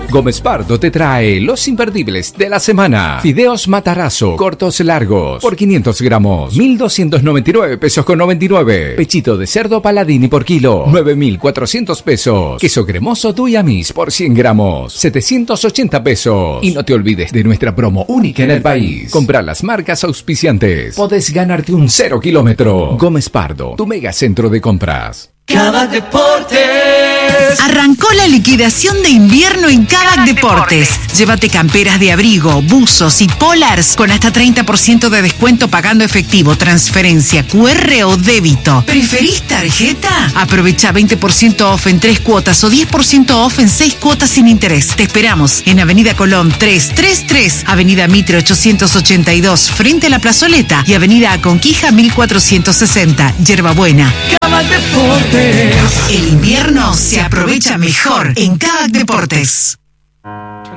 Gómez Pardo te trae los imperdibles de la semana. Fideos Matarazzo, cortos largos, por 500 gramos, 1.299 pesos con 99. Pechito de cerdo Paladini por kilo, 9.400 pesos. Queso cremoso Duyamis por 100 gramos, 780 pesos. Y no te olvides de nuestra promo única en el país. Comprar las marcas auspiciantes. Podés ganarte un 0 kilómetro. Gómez Pardo, tu mega centro de compras. Kavak Deportes. Arrancó la liquidación de invierno en Kavak Deportes. Llévate camperas de abrigo, buzos y polars con hasta 30% de descuento pagando efectivo, transferencia, QR o débito. ¿Preferís tarjeta? Aprovecha 20% off en 3 cuotas o 10% off en 6 cuotas sin interés. Te esperamos en Avenida Colón 333, Avenida Mitre 882, frente a la plazoleta, y Avenida Aconquija 1460, Yerbabuena. Kavak Deportes. El invierno se aprovecha mejor en Kavak Deportes.